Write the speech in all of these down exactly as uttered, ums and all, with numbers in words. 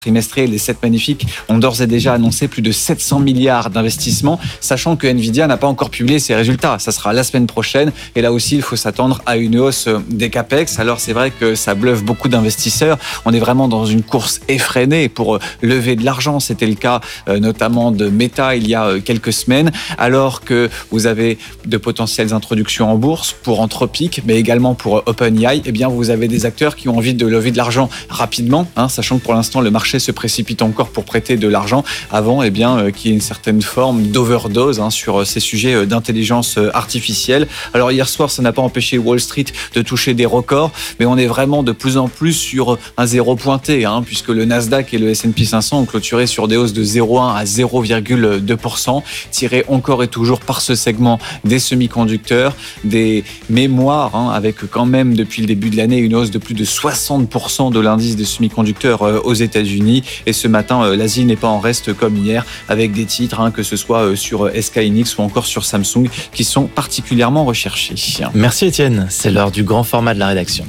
trimestriel, les sept magnifiques ont d'ores et déjà annoncé plus de sept cents milliards d'investissements, sachant que Nvidia n'a pas encore publié ses résultats. Ça sera la semaine prochaine et là aussi il faut s'attendre à une hausse des capex. Alors c'est vrai que ça bluffe beaucoup d'investisseurs. On est vraiment dans une course effrénée pour lever de l'argent. C'était le cas notamment de Meta il y a quelques semaines, alors que vous avez de potentielles introductions en bourse pour Anthropic, mais également pour OpenAI. Eh bien vous avez des acteurs qui ont envie de lever de l'argent rapidement, hein, sachant que pour l'instant le marché se précipite encore pour prêter de l'argent avant eh bien, euh, qu'il y ait une certaine forme d'overdose hein, sur ces sujets d'intelligence artificielle. Alors hier soir, ça n'a pas empêché Wall Street de toucher des records, mais on est vraiment de plus en plus sur un zéro pointé, hein, puisque le Nasdaq et le S and P cinq cents ont clôturé sur des hausses de zéro virgule un à zéro virgule deux pour cent, tirés encore et toujours par ce segment des semi-conducteurs, des mémoires, hein, avec quand même depuis le début de l'année une hausse de plus de soixante pour cent de l'indice des semi-conducteurs euh, aux États-Unis. Et ce matin, l'Asie n'est pas en reste comme hier, avec des titres, hein, que ce soit sur S K Hynix ou encore sur Samsung, qui sont particulièrement recherchés. Merci Étienne, c'est l'heure du grand format de la rédaction.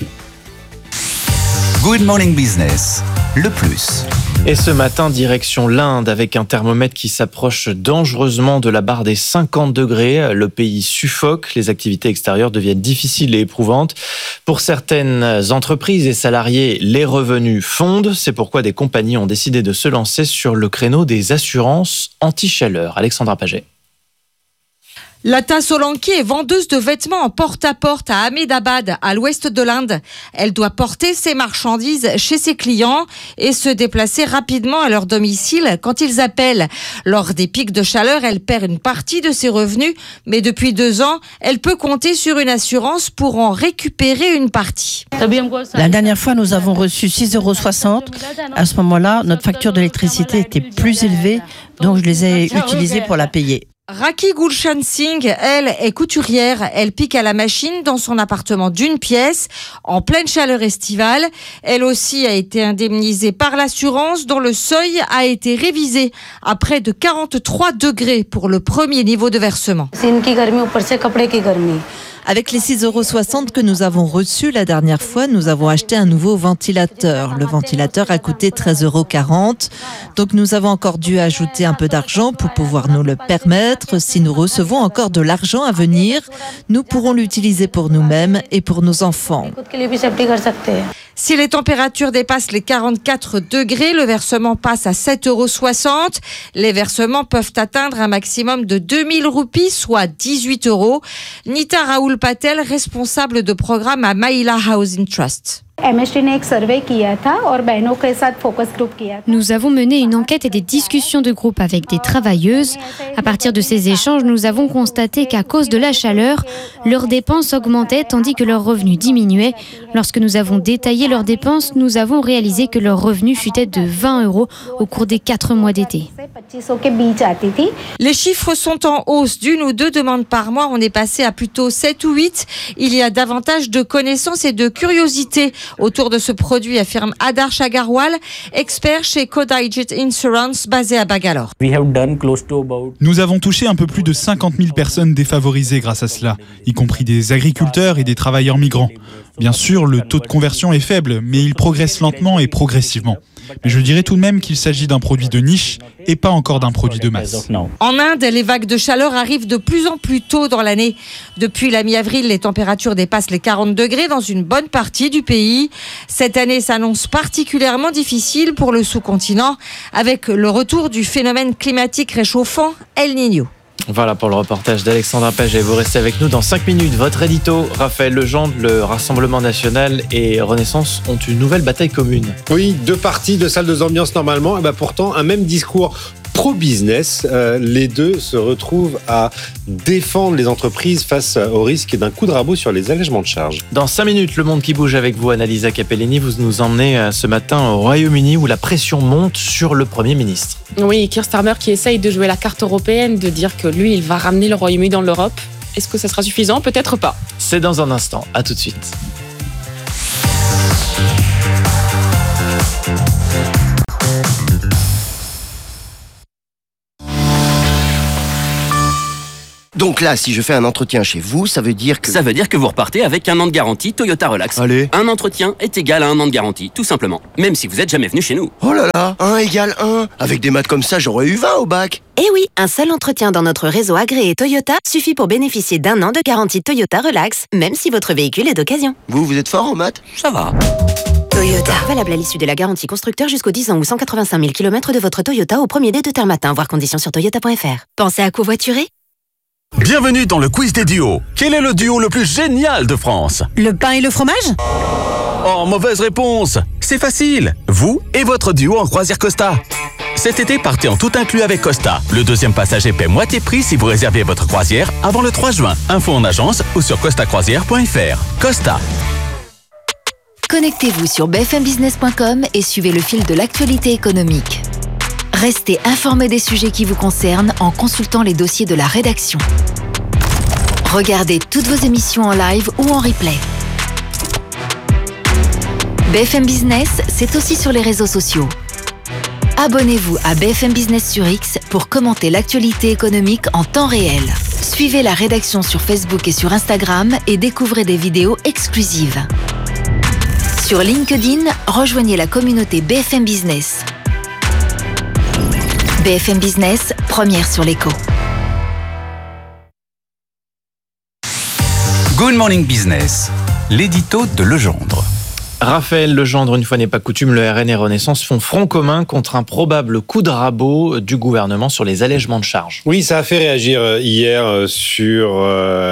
Good Morning Business, le plus. Et ce matin, direction l'Inde, avec un thermomètre qui s'approche dangereusement de la barre des cinquante degrés. Le pays suffoque, les activités extérieures deviennent difficiles et éprouvantes. Pour certaines entreprises et salariés, les revenus fondent. C'est pourquoi des compagnies ont décidé de se lancer sur le créneau des assurances anti-chaleur. Alexandra Paget. Lata Solanki est vendeuse de vêtements en porte-à-porte à Ahmedabad, à l'ouest de l'Inde. Elle doit porter ses marchandises chez ses clients et se déplacer rapidement à leur domicile quand ils appellent. Lors des pics de chaleur, elle perd une partie de ses revenus, mais depuis deux ans, elle peut compter sur une assurance pour en récupérer une partie. La dernière fois, nous avons reçu six euros soixante. À ce moment-là, notre facture d'électricité était plus élevée, donc je les ai utilisées pour la payer. Raki Gulshan Singh, elle, est couturière. Elle pique à la machine dans son appartement d'une pièce, en pleine chaleur estivale. Elle aussi a été indemnisée par l'assurance, dont le seuil a été révisé à près de quarante-trois degrés pour le premier niveau de versement. Avec les six euros soixante que nous avons reçus la dernière fois, nous avons acheté un nouveau ventilateur. Le ventilateur a coûté treize euros quarante. Donc nous avons encore dû ajouter un peu d'argent pour pouvoir nous le permettre. Si nous recevons encore de l'argent à venir, nous pourrons l'utiliser pour nous-mêmes et pour nos enfants. Si les températures dépassent les quarante-quatre degrés, le versement passe à sept euros soixante. Les versements peuvent atteindre un maximum de deux mille roupies, soit dix-huit euros. Nita Raoul Patel, responsable de programme à Mahila Housing Trust. Nous avons mené une enquête et des discussions de groupe avec des travailleuses. À partir de ces échanges, nous avons constaté qu'à cause de la chaleur, leurs dépenses augmentaient tandis que leurs revenus diminuaient. Lorsque nous avons détaillé leurs dépenses, nous avons réalisé que leurs revenus chutaient de vingt euros au cours des quatre mois d'été. Les chiffres sont en hausse. D'une ou deux demandes par mois, on est passé à plutôt sept ou huit. Il y a davantage de connaissances et de curiosité autour de ce produit, affirme Adarsh Agarwal, expert chez Kodaijit Insurance, basé à Bangalore. Nous avons touché un peu plus de cinquante mille personnes défavorisées grâce à cela, y compris des agriculteurs et des travailleurs migrants. Bien sûr, le taux de conversion est faible, mais il progresse lentement et progressivement. Mais je dirais tout de même qu'il s'agit d'un produit de niche et pas encore d'un produit de masse. En Inde, les vagues de chaleur arrivent de plus en plus tôt dans l'année. Depuis la mi-avril, les températures dépassent les quarante degrés dans une bonne partie du pays. Cette année s'annonce particulièrement difficile pour le sous-continent, avec le retour du phénomène climatique réchauffant El Niño. Voilà pour le reportage d'Alexandra Paget. Vous restez avec nous dans cinq minutes. Votre édito, Raphaël Legendre, le Rassemblement National et Renaissance ont une nouvelle bataille commune. Oui, deux partis, deux salles, deux ambiances normalement. Et ben pourtant, un même discours pro-business. Euh, les deux se retrouvent à défendre les entreprises face au risque d'un coup de rabot sur les allègements de charges. Dans cinq minutes, le monde qui bouge avec vous, Annalisa Capellini. Vous nous emmenez ce matin au Royaume-Uni où la pression monte sur le Premier ministre. Oui, Keir Starmer qui essaye de jouer la carte européenne, de dire que lui, il va ramener le Royaume-Uni dans l'Europe. Est-ce que ça sera suffisant ? Peut-être pas. C'est dans un instant. À tout de suite. Donc là, si je fais un entretien chez vous, ça veut dire que... Ça veut dire que vous repartez avec un an de garantie Toyota Relax. Allez. Un entretien est égal à un an de garantie, tout simplement. Même si vous n'êtes jamais venu chez nous. Oh là là, un égale un. Avec des maths comme ça, j'aurais eu vingt au bac. Eh oui, un seul entretien dans notre réseau agréé Toyota suffit pour bénéficier d'un an de garantie Toyota Relax, même si votre véhicule est d'occasion. Vous, vous êtes fort en maths? Ça va. Toyota. Valable à l'issue de la garantie constructeur jusqu'aux dix ans ou cent quatre-vingt-cinq mille kilomètres de votre Toyota au premier dé de terme matin. Voir conditions sur toyota point f r. Pensez à covoiturer? Bienvenue dans le quiz des duos. Quel est le duo le plus génial de France? Le pain et le fromage? Oh, mauvaise réponse. C'est facile. Vous et votre duo en croisière Costa. Cet été, partez en tout inclus avec Costa. Le deuxième passager paie moitié prix si vous réservez votre croisière avant le trois juin. Info en agence ou sur costa croisière point f r. Costa. Connectez-vous sur b f m business point com et suivez le fil de l'actualité économique. Restez informé des sujets qui vous concernent en consultant les dossiers de la rédaction. Regardez toutes vos émissions en live ou en replay. B F M Business, c'est aussi sur les réseaux sociaux. Abonnez-vous à B F M Business sur X pour commenter l'actualité économique en temps réel. Suivez la rédaction sur Facebook et sur Instagram et découvrez des vidéos exclusives. Sur LinkedIn, rejoignez la communauté B F M Business. B F M Business, première sur l'écho. Good Morning Business, l'édito de Legendre. Raphaël Legendre, une fois n'est pas coutume, le R N et Renaissance font front commun contre un probable coup de rabot du gouvernement sur les allègements de charges. Oui, ça a fait réagir hier sur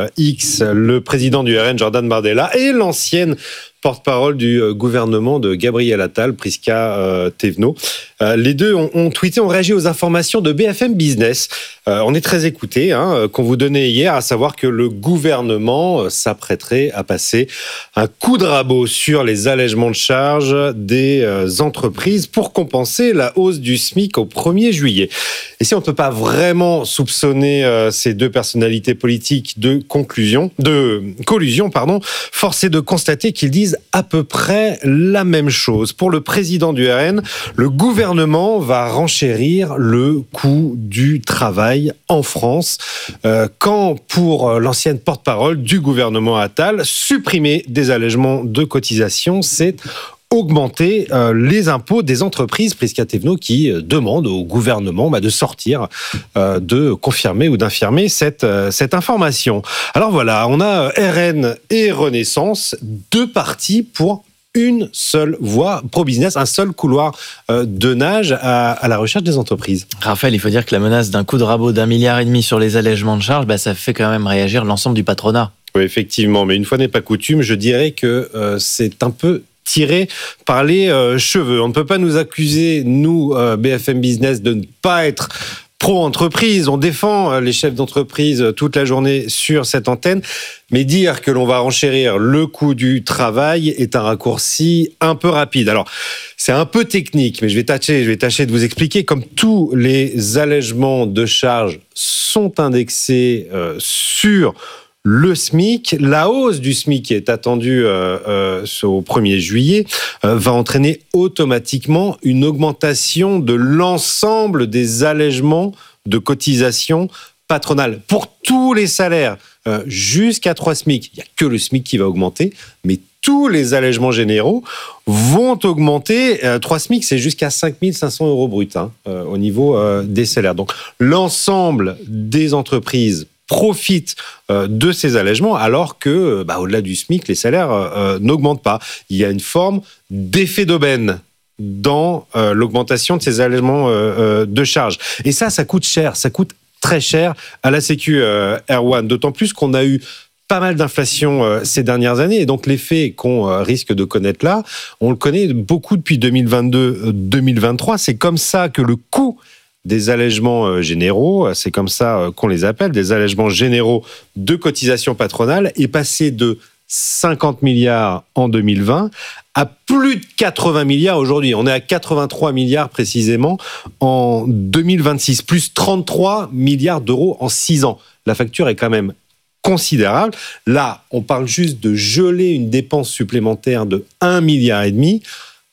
X le président du R N, Jordan Bardella, et l'ancienne porte-parole du gouvernement de Gabriel Attal, Prisca euh, Thévenot. Euh, les deux ont, ont tweeté, ont réagi aux informations de B F M Business. Euh, on est très écoutés, hein, qu'on vous donnait hier, à savoir que le gouvernement s'apprêterait à passer un coup de rabot sur les allègements de charges des euh, entreprises pour compenser la hausse du SMIC au premier juillet. Et si on ne peut pas vraiment soupçonner euh, ces deux personnalités politiques de conclusion, de collusion, pardon, force est de constater qu'ils disent à peu près la même chose. Pour le président du R N, le gouvernement va renchérir le coût du travail en France, euh, quand pour l'ancienne porte-parole du gouvernement Attal, supprimer des allègements de cotisations, c'est augmenter euh, les impôts des entreprises. Prisca Thévenot qui euh, demande au gouvernement bah, de sortir, euh, de confirmer ou d'infirmer cette, euh, cette information. Alors voilà, on a R N et Renaissance, deux partis pour une seule voie pro-business, un seul couloir euh, de nage à, à la recherche des entreprises. Raphaël, il faut dire que la menace d'un coup de rabot d'un milliard et demi sur les allègements de charges, bah, ça fait quand même réagir l'ensemble du patronat. Oui, effectivement, mais une fois n'est pas coutume, je dirais que euh, c'est un peu tiré par les euh, cheveux. On ne peut pas nous accuser, nous, euh, B F M Business, de ne pas être pro-entreprise. On défend euh, les chefs d'entreprise euh, toute la journée sur cette antenne. Mais dire que l'on va renchérir le coût du travail est un raccourci un peu rapide. Alors, c'est un peu technique, mais je vais tâcher, je vais tâcher de vous expliquer. Comme tous les allègements de charges sont indexés euh, sur le SMIC, la hausse du SMIC qui est attendue euh, euh, au premier juillet euh, va entraîner automatiquement une augmentation de l'ensemble des allègements de cotisations patronales pour tous les salaires euh, jusqu'à trois SMIC. Il n'y a que le SMIC qui va augmenter, mais tous les allègements généraux vont augmenter. Euh, trois SMIC, c'est jusqu'à cinq mille cinq cents euros brut hein, euh, au niveau euh, des salaires. Donc l'ensemble des entreprises profitent euh, de ces allègements alors que, bah, au-delà du SMIC, les salaires euh, n'augmentent pas. Il y a une forme d'effet d'aubaine dans euh, l'augmentation de ces allègements euh, euh, de charges. Et ça, ça coûte cher, ça coûte très cher à la Sécu euh, Erwan, d'autant plus qu'on a eu pas mal d'inflation euh, ces dernières années, et donc l'effet qu'on euh, risque de connaître là, on le connaît beaucoup depuis deux mille vingt-deux deux mille vingt-trois. C'est comme ça que le coût des allègements généraux, c'est comme ça qu'on les appelle, des allègements généraux de cotisations patronales, est passé de cinquante milliards en deux mille vingt à plus de quatre-vingts milliards aujourd'hui. On est à quatre-vingt-trois milliards précisément en deux mille vingt-six, plus trente-trois milliards d'euros en six ans. La facture est quand même considérable. Là, on parle juste de geler une dépense supplémentaire de un milliard et demi.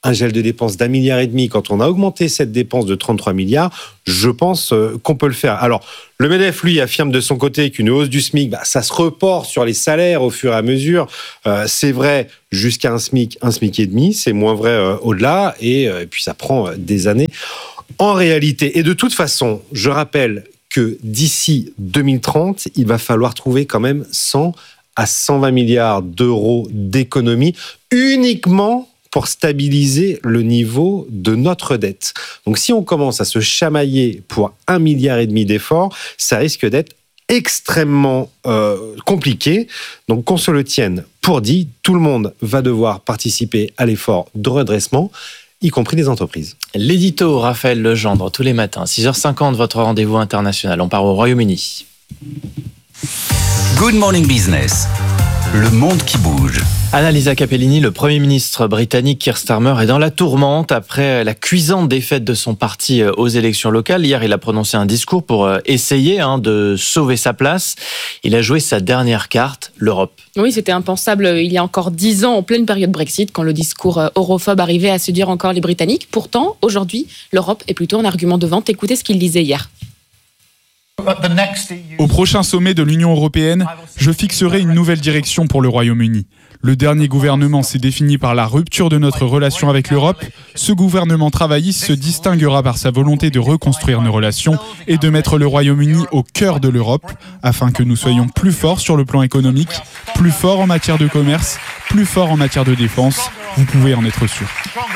un gel de dépenses d'un milliard et demi, quand on a augmenté cette dépense de trente-trois milliards, je pense qu'on peut le faire. Alors, le MEDEF, lui, affirme de son côté qu'une hausse du SMIC, bah, ça se reporte sur les salaires au fur et à mesure. Euh, c'est vrai jusqu'à un SMIC, un SMIC et demi, c'est moins vrai euh, au-delà, et, euh, et puis ça prend des années. En réalité, et de toute façon, je rappelle que d'ici deux mille trente, il va falloir trouver quand même cent à cent vingt milliards d'euros d'économies uniquement pour stabiliser le niveau de notre dette. Donc si on commence à se chamailler pour un milliard et demi d'efforts, ça risque d'être extrêmement euh, compliqué. Donc qu'on se le tienne pour dit, tout le monde va devoir participer à l'effort de redressement, y compris les entreprises. L'édito, Raphaël Legendre, tous les matins, six heures cinquante, votre rendez-vous international. On part au Royaume-Uni. Good Morning Business, le monde qui bouge. Annalisa Capellini, le Premier ministre britannique Keir Starmer, est dans la tourmente après la cuisante défaite de son parti aux élections locales. Hier, il a prononcé un discours pour essayer hein, de sauver sa place. Il a joué sa dernière carte, l'Europe. Oui, c'était impensable il y a encore dix ans, en pleine période Brexit, quand le discours europhobe arrivait à séduire encore les Britanniques. Pourtant, aujourd'hui, l'Europe est plutôt un argument de vente. Écoutez ce qu'il disait hier. Au prochain sommet de l'Union européenne, je fixerai une nouvelle direction pour le Royaume-Uni. Le dernier gouvernement s'est défini par la rupture de notre relation avec l'Europe. Ce gouvernement travailliste se distinguera par sa volonté de reconstruire nos relations et de mettre le Royaume-Uni au cœur de l'Europe, afin que nous soyons plus forts sur le plan économique, plus forts en matière de commerce, plus forts en matière de défense. Vous pouvez en être sûr.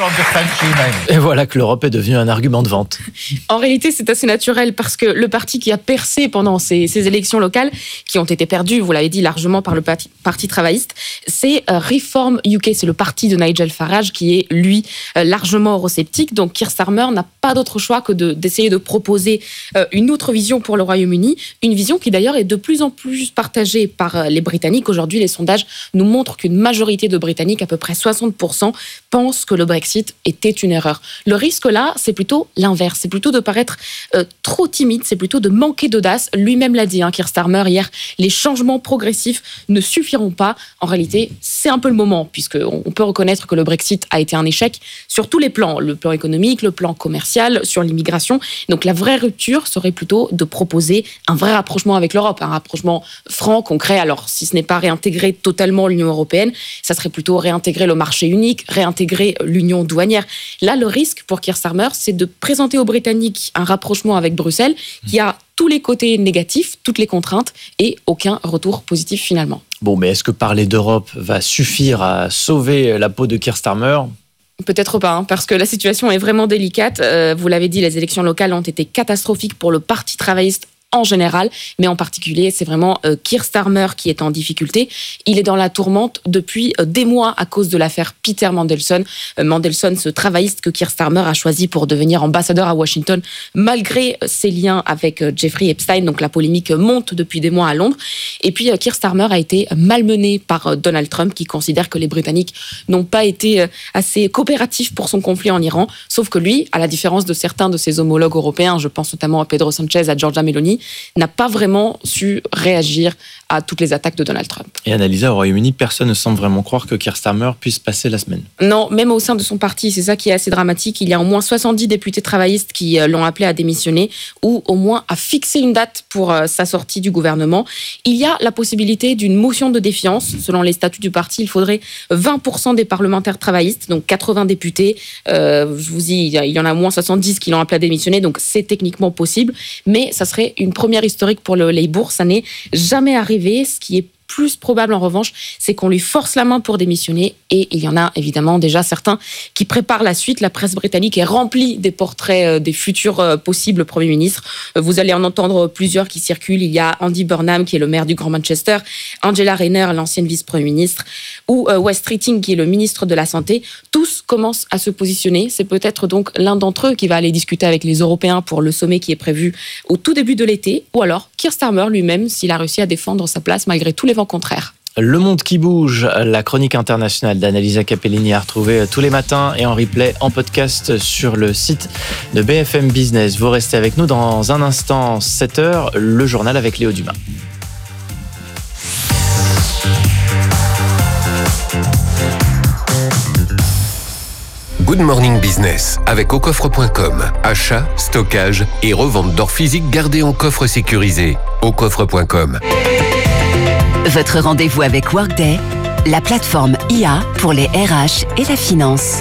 Et voilà que l'Europe est devenue un argument de vente. En réalité, c'est assez naturel parce que le parti qui a percé pendant ces, ces élections locales, qui ont été perdues, vous l'avez dit, largement par le parti, parti travailliste, c'est Reform U K, c'est le parti de Nigel Farage qui est, lui, largement eurosceptique. Donc Keir Starmer n'a pas d'autre choix que de, d'essayer de proposer une autre vision pour le Royaume-Uni, une vision qui d'ailleurs est de plus en plus partagée par les Britanniques. Aujourd'hui, les sondages nous montrent qu'une majorité de Britanniques, à peu près soixante pour cent, pensent que le Brexit était une erreur. Le risque là, c'est plutôt l'inverse, c'est plutôt de paraître euh, trop timide, c'est plutôt de manquer d'audace. Lui-même l'a dit, hein, Keir Starmer, hier, les changements progressifs ne suffiront pas. En réalité, c'est un peu le moment, puisqu'on peut reconnaître que le Brexit a été un échec sur tous les plans, le plan économique, le plan commercial, sur l'immigration. Donc la vraie rupture serait plutôt de proposer un vrai rapprochement avec l'Europe, un rapprochement franc, concret. Alors si ce n'est pas réintégrer totalement l'Union européenne, ça serait plutôt réintégrer le marché unique, réintégrer l'union douanière. Là, le risque pour Keir Starmer, c'est de présenter aux Britanniques un rapprochement avec Bruxelles qui a tous les côtés négatifs, toutes les contraintes et aucun retour positif finalement. Bon, mais est-ce que parler d'Europe va suffire à sauver la peau de Keir Starmer ? Peut-être pas, hein, parce que la situation est vraiment délicate. Euh, vous l'avez dit, les élections locales ont été catastrophiques pour le Parti travailliste en général, mais en particulier, c'est vraiment euh, Keir Starmer qui est en difficulté. Il est dans la tourmente depuis euh, des mois à cause de l'affaire Peter Mandelson. Euh, Mandelson, ce travailliste que Keir Starmer a choisi pour devenir ambassadeur à Washington, malgré euh, ses liens avec euh, Jeffrey Epstein. Donc la polémique monte depuis des mois à Londres. Et puis euh, Keir Starmer a été malmené par euh, Donald Trump, qui considère que les Britanniques n'ont pas été euh, assez coopératifs pour son conflit en Iran. Sauf que lui, à la différence de certains de ses homologues européens, je pense notamment à Pedro Sanchez, à Giorgia Meloni, n'a pas vraiment su réagir à toutes les attaques de Donald Trump. Et Annalisa, au Royaume-Uni, personne ne semble vraiment croire que Keir Starmer puisse passer la semaine. Non, même au sein de son parti, c'est ça qui est assez dramatique. Il y a au moins soixante-dix députés travaillistes qui l'ont appelé à démissionner ou au moins à fixer une date pour sa sortie du gouvernement. Il y a la possibilité d'une motion de défiance. Selon les statuts du parti, il faudrait vingt pour cent des parlementaires travaillistes, donc quatre-vingts députés. Euh, je vous dis, il y en a au moins soixante-dix qui l'ont appelé à démissionner, donc c'est techniquement possible. Mais ça serait une première historique pour le Labour. Ça n'est jamais arrivé. Ce qui est plus probable en revanche, c'est qu'on lui force la main pour démissionner et il y en a évidemment déjà certains qui préparent la suite. La presse britannique est remplie des portraits des futurs possibles premiers ministres. Vous allez en entendre plusieurs qui circulent. Il y a Andy Burnham qui est le maire du Grand Manchester, Angela Rayner, l'ancienne vice-premier ministre, ou Wes Streeting qui est le ministre de la Santé. Tous commencent à se positionner. C'est peut-être donc l'un d'entre eux qui va aller discuter avec les Européens pour le sommet qui est prévu au tout début de l'été, ou alors Keir Starmer lui-même s'il a réussi à défendre sa place malgré tous les vents contraire. Le monde qui bouge, la chronique internationale d'Annalisa Capellini à retrouver tous les matins et en replay en podcast sur le site de B F M Business. Vous restez avec nous dans un instant, sept heures, le journal avec Léo Dumas. Good Morning Business avec au coffre point com. Achat, stockage et revente d'or physique gardé en coffre sécurisé. au coffre point com. Votre rendez-vous avec Workday, la plateforme I A pour les R H et la finance.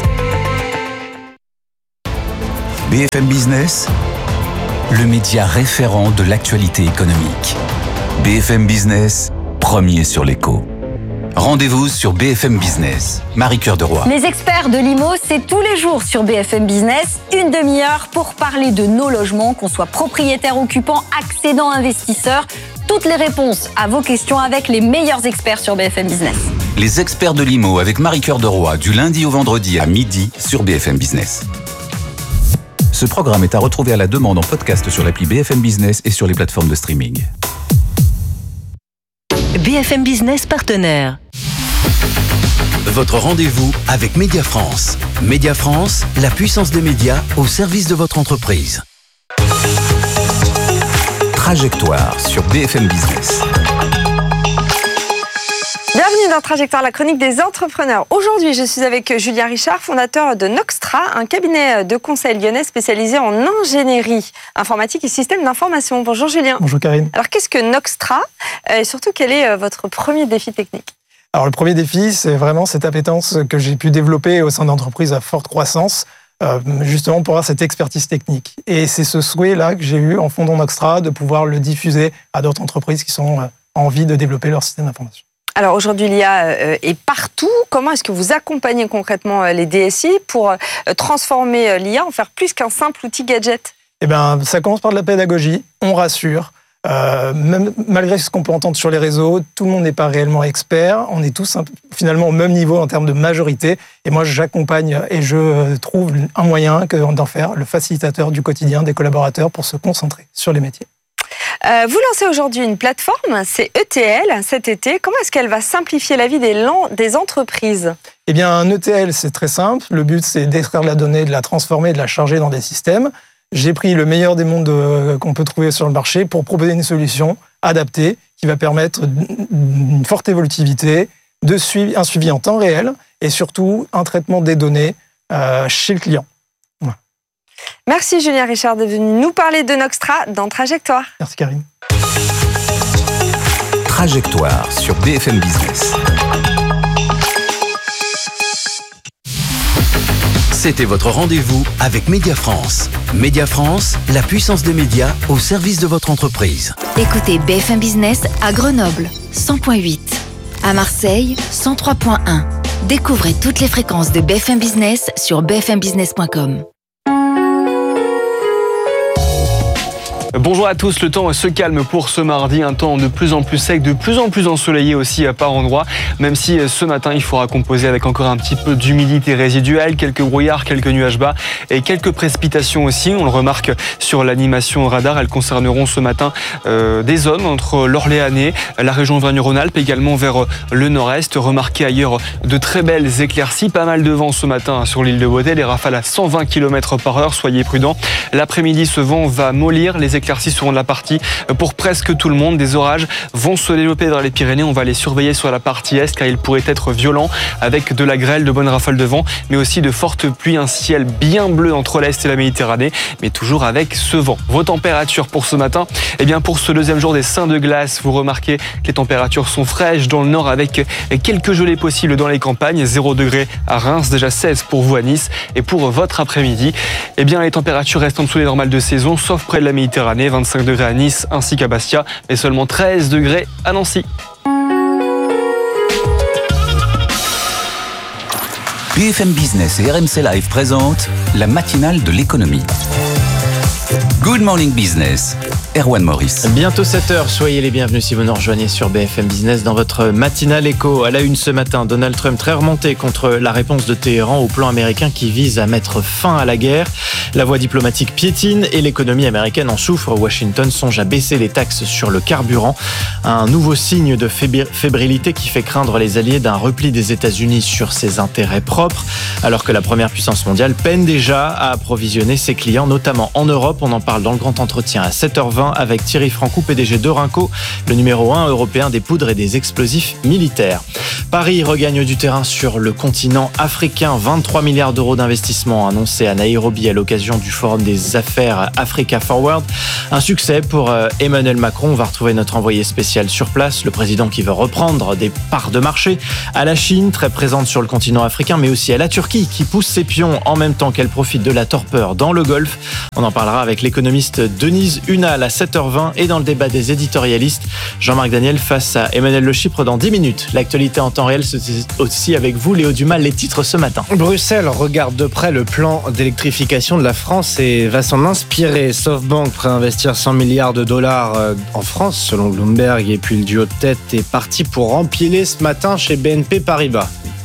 B F M Business, le média référent de l'actualité économique. B F M Business, premier sur l'écho. Rendez-vous sur B F M Business. Marie-Cœur de Roy. Les experts de l'I M O, c'est tous les jours sur B F M Business, une demi-heure pour parler de nos logements, qu'on soit propriétaire, occupant, accédant, investisseur. Toutes les réponses à vos questions avec les meilleurs experts sur B F M Business. Les experts de l'I M O avec Marie-Cœur de Roy, du lundi au vendredi à midi sur B F M Business. Ce programme est à retrouver à la demande en podcast sur l'appli B F M Business et sur les plateformes de streaming. B F M Business partenaire. Votre rendez-vous avec Média France. Média France, la puissance des médias au service de votre entreprise. Trajectoire sur B F M Business. Bienvenue dans Trajectoire, la chronique des entrepreneurs. Aujourd'hui, je suis avec Julien Richard, fondateur de Noxtra, un cabinet de conseil lyonnais spécialisé en ingénierie informatique et système d'information. Bonjour Julien. Bonjour Karine. Alors qu'est-ce que Noxtra et surtout quel est votre premier défi technique ? Alors le premier défi, c'est vraiment cette appétence que j'ai pu développer au sein d'entreprises à forte croissance, euh, justement pour avoir cette expertise technique. Et c'est ce souhait-là que j'ai eu en fondant Noxtra, de pouvoir le diffuser à d'autres entreprises qui sont euh, en envie de développer leur système d'information. Alors aujourd'hui, l'I A euh, est partout. Comment est-ce que vous accompagnez concrètement euh, les D S I pour euh, transformer euh, l'I A en faire plus qu'un simple outil gadget ? Eh bien, ça commence par de la pédagogie, on rassure. Euh, même, malgré ce qu'on peut entendre sur les réseaux, tout le monde n'est pas réellement expert. On est tous un, finalement au même niveau en termes de majorité. Et moi, j'accompagne et je trouve un moyen que d'en faire le facilitateur du quotidien des collaborateurs pour se concentrer sur les métiers. Euh, vous lancez aujourd'hui une plateforme, c'est E T L, cet été. Comment est-ce qu'elle va simplifier la vie des, des entreprises ? Eh bien, un E T L, c'est très simple. Le but, c'est d'extraire la donnée, de la transformer, de la charger dans des systèmes. J'ai pris le meilleur des mondes euh, qu'on peut trouver sur le marché pour proposer une solution adaptée qui va permettre une forte évolutivité, de suivi, un suivi en temps réel et surtout un traitement des données euh, chez le client. Voilà. Merci Julien Richard d'être venu nous parler de Noxtra dans Trajectoire. Merci Karine. Trajectoire sur B F M Business. C'était votre rendez-vous avec Média France. Média France, la puissance des médias au service de votre entreprise. Écoutez B F M Business à Grenoble, cent virgule huit. À Marseille, cent trois virgule un. Découvrez toutes les fréquences de B F M Business sur b f m business point com. Bonjour à tous, le temps se calme pour ce mardi, un temps de plus en plus sec, de plus en plus ensoleillé aussi par endroits, même si ce matin il faudra composer avec encore un petit peu d'humidité résiduelle, quelques brouillards, quelques nuages bas et quelques précipitations aussi. On le remarque sur l'animation radar, elles concerneront ce matin euh, des zones entre l'Orléanais, la région Auvergne-Rhône-Alpes, également vers le nord-est. Remarquez ailleurs de très belles éclaircies, pas mal de vent ce matin sur l'île de Beauté, les rafales à cent vingt kilomètres par heure, soyez prudents. L'après-midi, ce vent va mollir, les éclaircies seront de la partie pour presque tout le monde. Des orages vont se développer dans les Pyrénées. On va les surveiller sur la partie est car ils pourraient être violents avec de la grêle, de bonnes rafales de vent, mais aussi de fortes pluies. Un ciel bien bleu entre l'Est et la Méditerranée, mais toujours avec ce vent. Vos températures pour ce matin, eh bien pour ce deuxième jour des Saints de glace, vous remarquez que les températures sont fraîches dans le nord avec quelques gelées possibles dans les campagnes. zéro degré à Reims, déjà seize pour vous à Nice. Et pour votre après-midi, eh bien les températures restent en dessous des normales de saison, sauf près de la Méditerranée. vingt-cinq degrés à Nice ainsi qu'à Bastia, mais seulement treize degrés à Nancy. B F M Business et R M C Live présentent la matinale de l'économie. Good Morning Business, Erwan Maurice. Bientôt sept heures, soyez les bienvenus si vous nous rejoignez sur B F M Business dans votre matinale éco. À la une ce matin, Donald Trump très remonté contre la réponse de Téhéran au plan américain qui vise à mettre fin à la guerre. La voie diplomatique piétine et l'économie américaine en souffre. Washington songe à baisser les taxes sur le carburant. Un nouveau signe de fébrilité qui fait craindre les alliés d'un repli des États-Unis sur ses intérêts propres, alors que la première puissance mondiale peine déjà à approvisionner ses clients, notamment en Europe. On en parle dans le grand entretien à sept heures vingt. vingt avec Thierry Francou, P D G d'Orinco, le numéro un européen des poudres et des explosifs militaires. Paris regagne du terrain sur le continent africain. vingt-trois milliards d'euros d'investissement annoncés à Nairobi à l'occasion du Forum des affaires Africa Forward. Un succès pour Emmanuel Macron. On va retrouver notre envoyé spécial sur place, le président qui veut reprendre des parts de marché, à la Chine, très présente sur le continent africain, mais aussi à la Turquie, qui pousse ses pions en même temps qu'elle profite de la torpeur dans le Golfe. On en parlera avec l'économiste Denise Hunal à sept heures vingt et dans le débat des éditorialistes, Jean-Marc Daniel face à Emmanuel Le Chypre dans dix minutes. L'actualité en temps réel, c'est aussi avec vous, Léo Dumas, les titres ce matin. Bruxelles regarde de près le plan d'électrification de la France et va s'en inspirer. SoftBank prêt à investir cent milliards de dollars en France, selon Bloomberg, et puis le duo de tête est parti pour empiler ce matin chez B N P Paribas.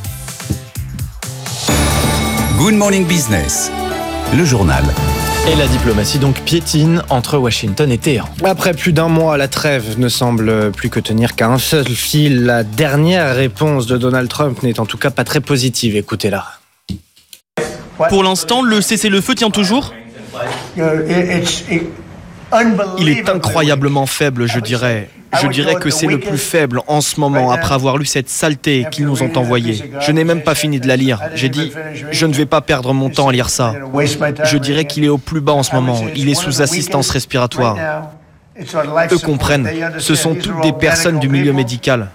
Good Morning Business, le journal. Et la diplomatie donc piétine entre Washington et Téhéran. Après plus d'un mois, la trêve ne semble plus que tenir qu'à un seul fil. La dernière réponse de Donald Trump n'est en tout cas pas très positive. Écoutez-la. Pour l'instant, le cessez-le-feu tient toujours ? Il est incroyablement faible, je dirais. Je dirais que c'est le plus faible en ce moment, après avoir lu cette saleté qu'ils nous ont envoyée. Je n'ai même pas fini de la lire. J'ai dit, je ne vais pas perdre mon temps à lire ça. Je dirais qu'il est au plus bas en ce moment. Il est sous assistance respiratoire. Eux comprennent. Ce sont toutes des personnes du milieu médical.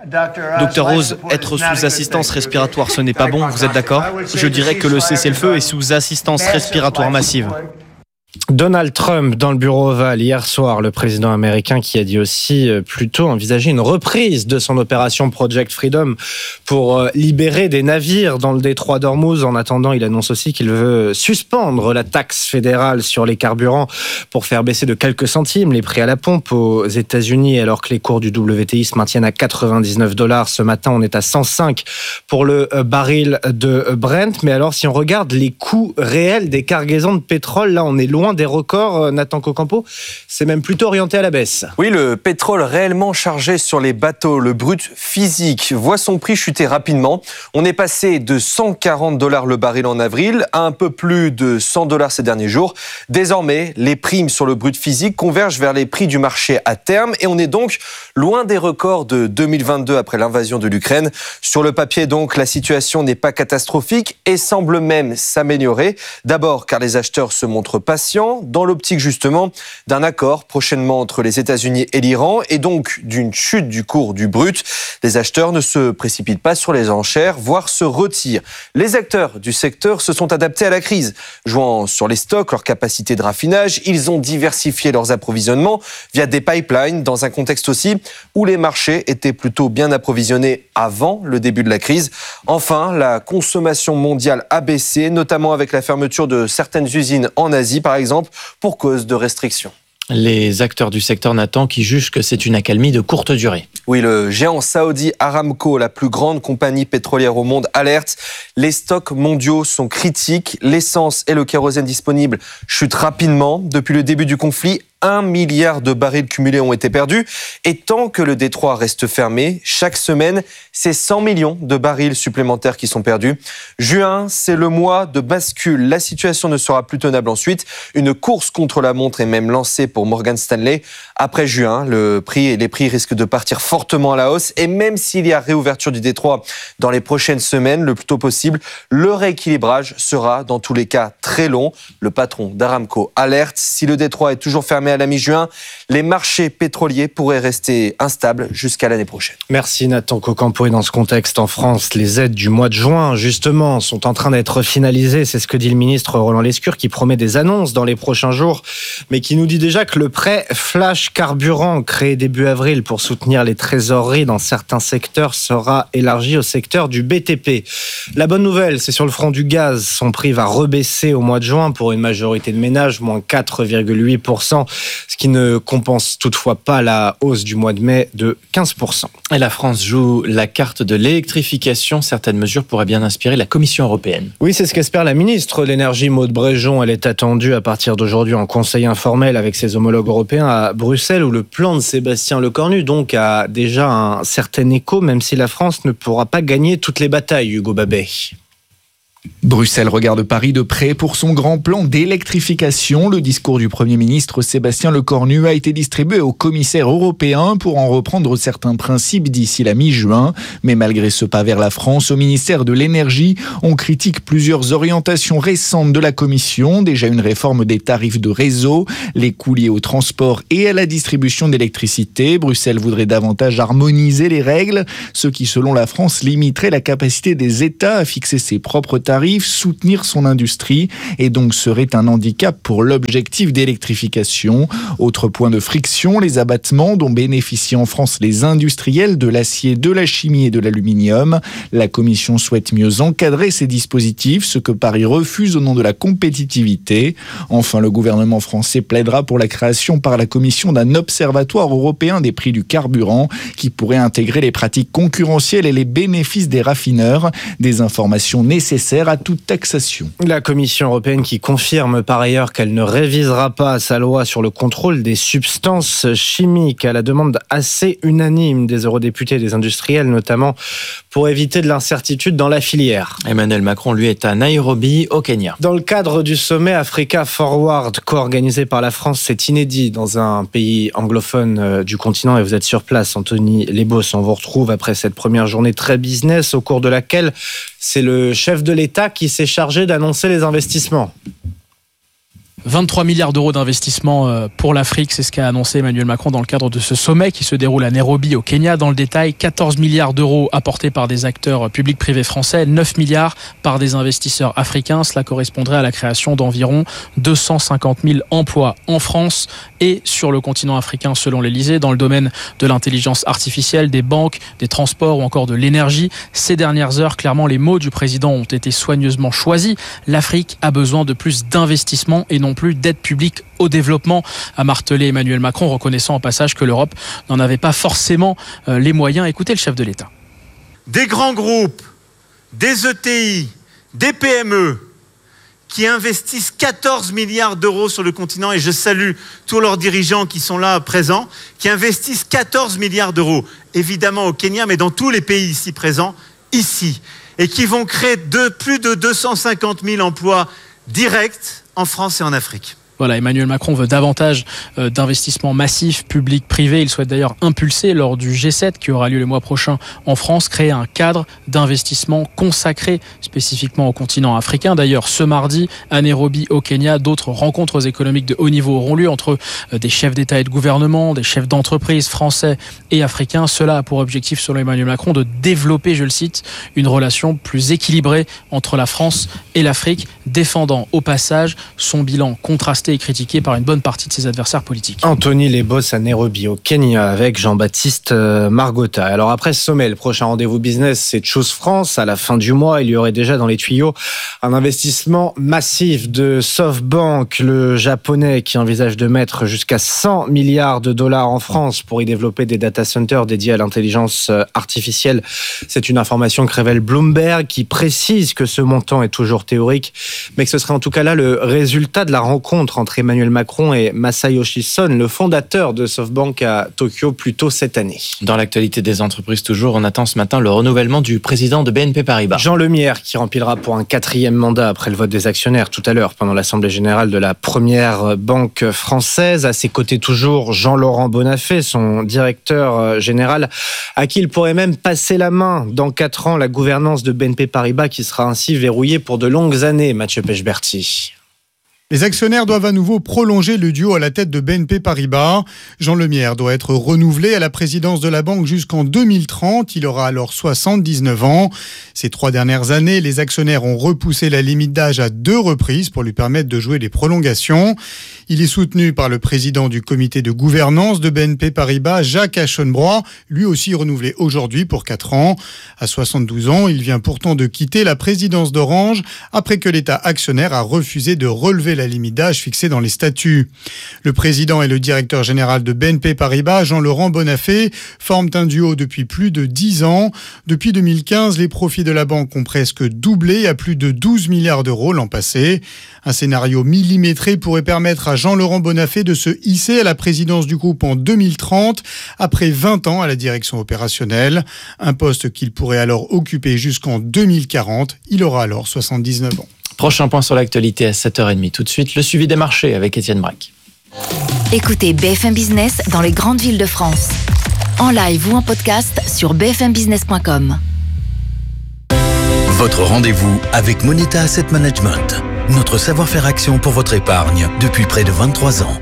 Docteur Rose, être sous assistance respiratoire, ce n'est pas bon, vous êtes d'accord ? Je dirais que le cessez-le-feu est sous assistance respiratoire massive. Donald Trump dans le bureau ovale hier soir, le président américain qui a dit aussi plutôt envisager une reprise de son opération Project Freedom pour libérer des navires dans le détroit d'Ormuz. En attendant, il annonce aussi qu'il veut suspendre la taxe fédérale sur les carburants pour faire baisser de quelques centimes les prix à la pompe aux États-Unis, alors que les cours du W T I se maintiennent à quatre-vingt-dix-neuf dollars. Ce matin, on est à cent cinq pour le baril de Brent. Mais alors, si on regarde les coûts réels des cargaisons de pétrole, là, on est loin des records, Nathan Cocampo. C'est même plutôt orienté à la baisse. Oui, le pétrole réellement chargé sur les bateaux, le brut physique, voit son prix chuter rapidement. On est passé de cent quarante dollars le baril en avril à un peu plus de cent dollars ces derniers jours. Désormais, les primes sur le brut physique convergent vers les prix du marché à terme et on est donc loin des records de deux mille vingt-deux après l'invasion de l'Ukraine. Sur le papier, donc, la situation n'est pas catastrophique et semble même s'améliorer. D'abord, car les acheteurs se montrent patients, dans l'optique justement d'un accord prochainement entre les États-Unis et l'Iran et donc d'une chute du cours du brut. Les acheteurs ne se précipitent pas sur les enchères, voire se retirent. Les acteurs du secteur se sont adaptés à la crise. Jouant sur les stocks, leur capacité de raffinage, ils ont diversifié leurs approvisionnements via des pipelines dans un contexte aussi où les marchés étaient plutôt bien approvisionnés avant le début de la crise. Enfin, la consommation mondiale a baissé, notamment avec la fermeture de certaines usines en Asie, par exemple, pour cause de restrictions. Les acteurs du secteur, Nathan, qui jugent que c'est une accalmie de courte durée. Oui, le géant saoudi Aramco, la plus grande compagnie pétrolière au monde, alerte. Les stocks mondiaux sont critiques. L'essence et le kérosène disponibles chutent rapidement. Depuis le début du conflit, un milliard de barils cumulés ont été perdus. Et tant que le détroit reste fermé, chaque semaine, c'est cent millions de barils supplémentaires qui sont perdus. Juin, c'est le mois de bascule. La situation ne sera plus tenable ensuite. Une course contre la montre est même lancée pour Morgan Stanley. Après juin, le prix et les prix risquent de partir fortement à la hausse. Et même s'il y a réouverture du détroit dans les prochaines semaines, le plus tôt possible, le rééquilibrage sera dans tous les cas très long. Le patron d'Aramco alerte. Si le détroit est toujours fermé à la mi-juin, les marchés pétroliers pourraient rester instables jusqu'à l'année prochaine. Merci Nathan Cocampo. Et dans ce contexte, en France, les aides du mois de juin, justement, sont en train d'être finalisées. C'est ce que dit le ministre Roland Lescure, qui promet des annonces dans les prochains jours, mais qui nous dit déjà que le prêt Flash Carburant, créé début avril pour soutenir les trésoreries dans certains secteurs, sera élargi au secteur du B T P. La bonne nouvelle, c'est sur le front du gaz. Son prix va rebaisser au mois de juin pour une majorité de ménages, moins quatre virgule huit pour cent, ce qui ne compense toutefois pas la hausse du mois de mai de quinze pour cent. Et la France joue la carte de l'électrification. Certaines mesures pourraient bien inspirer la Commission européenne. Oui, c'est ce qu'espère la ministre de l'Énergie, Maud Bréjon. Elle est attendue à partir d'aujourd'hui en conseil informel avec ses homologues européens à Bruxelles, où le plan de Sébastien Lecornu donc a déjà un certain écho, même si la France ne pourra pas gagner toutes les batailles, Hugo Babet. Bruxelles regarde Paris de près pour son grand plan d'électrification. Le discours du Premier ministre Sébastien Lecornu a été distribué aux commissaires européens pour en reprendre certains principes d'ici la mi-juin. Mais malgré ce pas vers la France, au ministère de l'Énergie, on critique plusieurs orientations récentes de la Commission. Déjà une réforme des tarifs de réseau, les coûts liés au transport et à la distribution d'électricité. Bruxelles voudrait davantage harmoniser les règles, ce qui, selon la France, limiterait la capacité des États à fixer ses propres tarifs, soutenir son industrie et donc serait un handicap pour l'objectif d'électrification. Autre point de friction, les abattements dont bénéficient en France les industriels de l'acier, de la chimie et de l'aluminium. La Commission souhaite mieux encadrer ces dispositifs, ce que Paris refuse au nom de la compétitivité. Enfin, le gouvernement français plaidera pour la création par la Commission d'un observatoire européen des prix du carburant qui pourrait intégrer les pratiques concurrentielles et les bénéfices des raffineurs, des informations nécessaires à toute taxation. La Commission européenne qui confirme par ailleurs qu'elle ne révisera pas sa loi sur le contrôle des substances chimiques à la demande assez unanime des eurodéputés et des industriels, notamment pour éviter de l'incertitude dans la filière. Emmanuel Macron, lui, est à Nairobi, au Kenya. Dans le cadre du sommet Africa Forward, co-organisé par la France, c'est inédit dans un pays anglophone du continent et vous êtes sur place, Anthony Lebos. On vous retrouve après cette première journée très business au cours de laquelle c'est le chef de l'État qui s'est chargé d'annoncer les investissements. vingt-trois milliards d'euros d'investissement pour l'Afrique, c'est ce qu'a annoncé Emmanuel Macron dans le cadre de ce sommet qui se déroule à Nairobi au Kenya. Dans le détail, quatorze milliards d'euros apportés par des acteurs publics privés français, neuf milliards par des investisseurs africains. Cela correspondrait à la création d'environ deux cent cinquante mille emplois en France et sur le continent africain selon l'Élysée, dans le domaine de l'intelligence artificielle, des banques, des transports ou encore de l'énergie. Ces dernières heures, clairement, les mots du président ont été soigneusement choisis. L'Afrique a besoin de plus d'investissements et non plus d'aide publique au développement, a martelé Emmanuel Macron, reconnaissant au passage que l'Europe n'en avait pas forcément les moyens. Écoutez le chef de l'État. Des grands groupes, des E T I, des P M E qui investissent quatorze milliards d'euros sur le continent, et je salue tous leurs dirigeants qui sont là présents, qui investissent quatorze milliards d'euros, évidemment au Kenya, mais dans tous les pays ici présents, ici, et qui vont créer de, plus de deux cent cinquante mille emplois directs en France et en Afrique. Voilà, Emmanuel Macron veut davantage euh, d'investissements massifs, publics, privés. Il souhaite d'ailleurs impulser lors du G sept qui aura lieu le mois prochain en France, créer un cadre d'investissement consacré spécifiquement au continent africain. D'ailleurs, ce mardi, à Nairobi, au Kenya, d'autres rencontres économiques de haut niveau auront lieu entre euh, des chefs d'État et de gouvernement, des chefs d'entreprise français et africains. Cela a pour objectif, selon Emmanuel Macron, de développer, je le cite, une relation plus équilibrée entre la France et l'Afrique, défendant au passage son bilan contrasté et critiqué par une bonne partie de ses adversaires politiques. Anthony Lebos à Nairobi au Kenya avec Jean-Baptiste Margotta. Alors après ce sommet, le prochain rendez-vous business, c'est Choose France. À la fin du mois, il y aurait déjà dans les tuyaux un investissement massif de SoftBank, le japonais qui envisage de mettre jusqu'à cent milliards de dollars en France pour y développer des data centers dédiés à l'intelligence artificielle. C'est une information que révèle Bloomberg qui précise que ce montant est toujours théorique, mais que ce serait en tout cas là le résultat de la rencontre entre Emmanuel Macron et Masayoshi Son, le fondateur de SoftBank à Tokyo, plus tôt cette année. Dans l'actualité des entreprises toujours, on attend ce matin le renouvellement du président de B N P Paribas. Jean Lemierre, qui remplira pour un quatrième mandat après le vote des actionnaires tout à l'heure pendant l'Assemblée générale de la première banque française. À ses côtés toujours Jean-Laurent Bonnafé, son directeur général, à qui il pourrait même passer la main dans quatre ans, la gouvernance de B N P Paribas qui sera ainsi verrouillée pour de longues années. Mathieu Pechberti. Les actionnaires doivent à nouveau prolonger le duo à la tête de B N P Paribas. Jean Lemierre doit être renouvelé à la présidence de la banque jusqu'en deux mille trente. Il aura alors soixante-dix-neuf ans. Ces trois dernières années, les actionnaires ont repoussé la limite d'âge à deux reprises pour lui permettre de jouer les prolongations. Il est soutenu par le président du comité de gouvernance de B N P Paribas, Jacques Aschenbroich, lui aussi renouvelé aujourd'hui pour quatre ans. À soixante-douze ans, il vient pourtant de quitter la présidence d'Orange après que l'État actionnaire a refusé de relever la limite d'âge fixée dans les statuts. Le président et le directeur général de B N P Paribas, Jean-Laurent Bonnafé, forment un duo depuis plus de dix ans. Depuis deux mille quinze, les profits de la banque ont presque doublé à plus de douze milliards d'euros l'an passé. Un scénario millimétré pourrait permettre à Jean-Laurent Bonnafé de se hisser à la présidence du groupe en deux mille trente, après vingt ans à la direction opérationnelle. Un poste qu'il pourrait alors occuper jusqu'en deux mille quarante. Il aura alors soixante-dix-neuf ans. Prochain point sur l'actualité à sept heures trente. Tout de suite, le suivi des marchés avec Étienne Braque. Écoutez B F M Business dans les grandes villes de France. En live ou en podcast sur b f m business point com. Votre rendez-vous avec Moneta Asset Management. Notre savoir-faire action pour votre épargne depuis près de vingt-trois ans.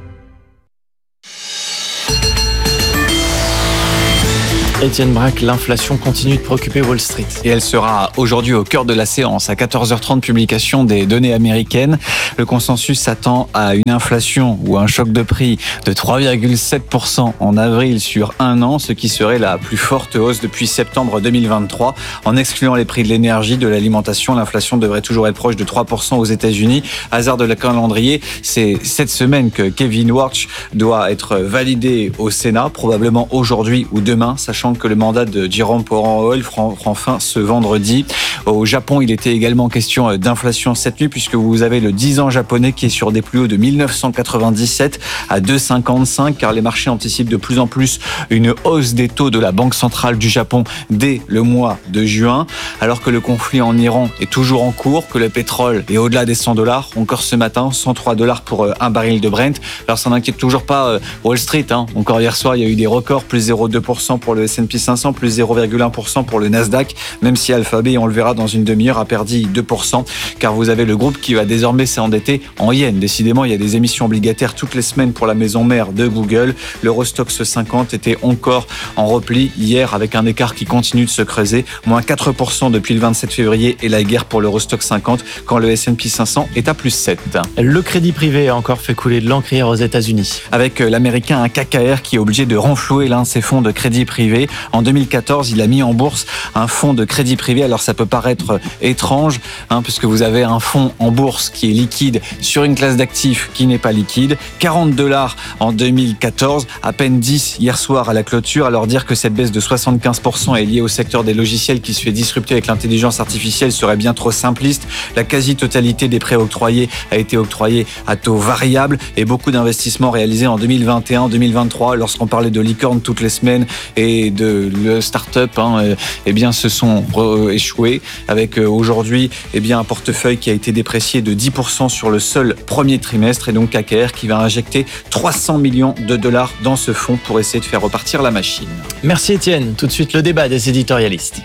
Étienne Braque, l'inflation continue de préoccuper Wall Street. Et elle sera aujourd'hui au cœur de la séance. À quatorze heures trente, publication des données américaines. Le consensus s'attend à une inflation ou un choc de prix de trois virgule sept pour cent en avril sur un an, ce qui serait la plus forte hausse depuis septembre deux mille vingt-trois. En excluant les prix de l'énergie, de l'alimentation, l'inflation devrait toujours être proche de trois pour cent aux États-Unis. Hasard de la calendrier, c'est cette semaine que Kevin Warsh doit être validé au Sénat, probablement aujourd'hui ou demain, sachant que le mandat de Jerome Powell prend fin ce vendredi. Au Japon, il était également question d'inflation cette nuit, puisque vous avez le dix ans japonais qui est sur des plus hauts de mille neuf cent quatre-vingt-dix-sept à deux virgule cinquante-cinq, car les marchés anticipent de plus en plus une hausse des taux de la Banque centrale du Japon dès le mois de juin, alors que le conflit en Iran est toujours en cours, que le pétrole est au-delà des cent dollars, encore ce matin, cent trois dollars pour un baril de Brent. Alors ça n'inquiète toujours pas Wall Street, hein. Encore hier soir, il y a eu des records, plus zéro virgule deux pour cent pour le S and P cinq cents, plus zéro virgule un pour cent pour le Nasdaq, même si Alphabet, on le verra dans une demi-heure, a perdu deux pour cent, car vous avez le groupe qui va désormais s'endetter en yens. Décidément, il y a des émissions obligataires toutes les semaines pour la maison mère de Google. L'Eurostoxx cinquante était encore en repli hier, avec un écart qui continue de se creuser, moins quatre pour cent depuis le vingt-sept février, et la guerre pour l'Eurostoxx cinquante, quand le S and P cinq cents est à plus sept. Le crédit privé a encore fait couler de l'encre hier aux États-Unis. Avec l'américain un K K R qui est obligé de renflouer l'un de ses fonds de crédit privé. En deux mille quatorze, il a mis en bourse un fonds de crédit privé. Alors ça peut paraître étrange, hein, puisque vous avez un fonds en bourse qui est liquide sur une classe d'actifs qui n'est pas liquide. quarante dollars en deux mille quatorze, à peine dix hier soir à la clôture. Alors dire que cette baisse de soixante-quinze pour cent est liée au secteur des logiciels qui se fait disrupter avec l'intelligence artificielle serait bien trop simpliste. La quasi-totalité des prêts octroyés a été octroyée à taux variable, et beaucoup d'investissements réalisés en deux mille vingt et un deux mille vingt-trois, lorsqu'on parlait de licorne toutes les semaines et de le start-up, hein, euh, eh bien, se sont échoués, avec euh, aujourd'hui eh bien, un portefeuille qui a été déprécié de dix pour cent sur le seul premier trimestre, et donc K K R qui va injecter trois cents millions de dollars dans ce fonds pour essayer de faire repartir la machine. Merci Étienne. Tout de suite, le débat des éditorialistes.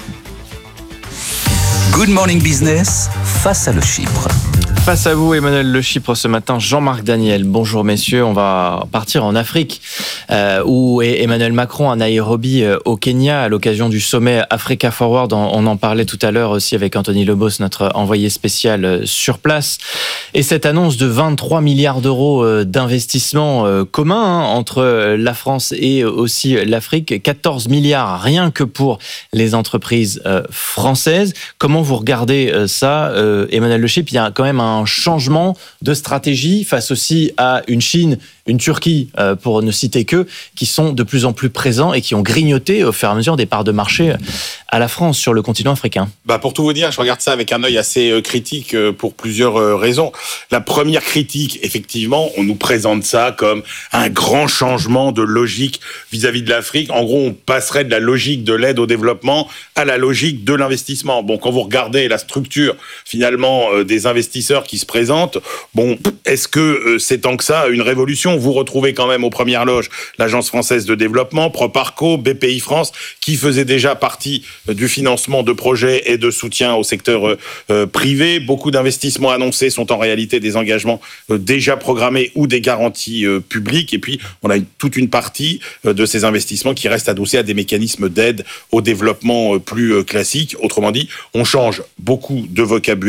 Good Morning Business, face à Le Chypre. Face à vous, Emmanuel Le Chypre, ce matin, Jean-Marc Daniel. Bonjour messieurs, on va partir en Afrique, euh, où Emmanuel Macron à Nairobi, euh, au Kenya, à l'occasion du sommet Africa Forward. On, on en parlait tout à l'heure aussi avec Anthony Lebos, notre envoyé spécial euh, sur place. Et cette annonce de vingt-trois milliards d'euros euh, d'investissement euh, commun hein, entre la France et aussi l'Afrique, quatorze milliards rien que pour les entreprises euh, françaises. Comment vous regardez euh, ça, euh, Emmanuel Le Chypre? Il y a quand même un un changement de stratégie face aussi à une Chine, une Turquie, euh, pour ne citer que, qui sont de plus en plus présents et qui ont grignoté au fur et à mesure des parts de marché à la France sur le continent africain. Bah pour tout vous dire, je regarde ça avec un œil assez euh, critique euh, pour plusieurs euh, raisons. La première critique, effectivement, on nous présente ça comme un grand changement de logique vis-à-vis de l'Afrique. En gros, on passerait de la logique de l'aide au développement à la logique de l'investissement. Bon, quand vous regardez la structure, finalement, euh, des investisseurs qui se présentent, bon, est-ce que euh, c'est tant que ça une révolution? Vous retrouvez quand même aux premières loges l'Agence française de développement, Proparco, B P I France, qui faisait déjà partie euh, du financement de projets et de soutien au secteur euh, euh, privé. Beaucoup d'investissements annoncés sont en réalité des engagements euh, déjà programmés ou des garanties euh, publiques. Et puis, on a une, toute une partie euh, de ces investissements qui restent adossés à des mécanismes d'aide au développement euh, plus euh, classiques. Autrement dit, on change beaucoup de vocabulaire.